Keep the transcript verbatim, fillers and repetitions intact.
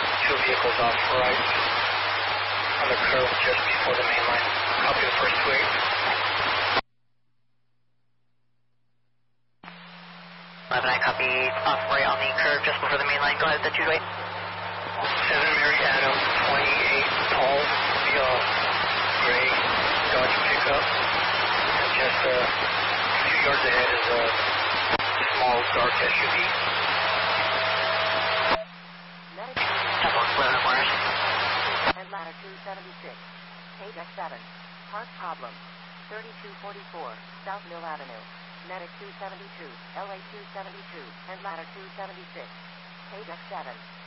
Two vehicles off right on the curve just before the main line. Copy the first two eight. eleven nine, copy off right on the curve just before the main line. Go ahead, the two eight. seven Mary Adam, twenty-eight Paul, the uh, gray Dodge pickup. And just uh, a few yards ahead is a small dark S U V. And ladder two seventy-six, Page X seven, Park problem, thirty-two forty-four, South Mill Avenue, Medic two seventy-two, L A two seventy-two, and ladder two seventy-six, Page X seven.